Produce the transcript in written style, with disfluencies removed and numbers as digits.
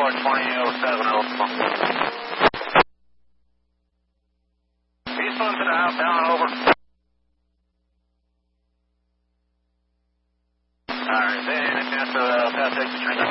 2007 over. Eastland to the house, down over. Alright, then a chance to pass exit train.